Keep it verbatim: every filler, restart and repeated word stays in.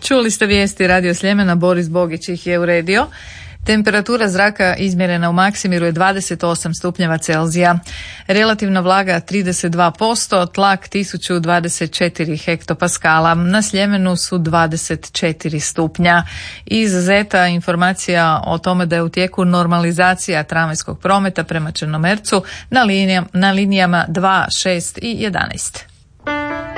Čuli ste vijesti Radio Sljemena, Boris Bogić ih je uredio. Temperatura zraka izmjerena u Maksimiru je dvadeset osam stupnjeva Celzija. Relativna vlaga trideset dva posto, tlak tisuću dvadeset četiri hektopaskala. Na Sljemenu su dvadeset četiri stupnja. Iz Zeta informacija o tome da je u tijeku normalizacija tramvajskog prometa prema Črnomercu na linijama, na linijama dva, šest i jedanaest.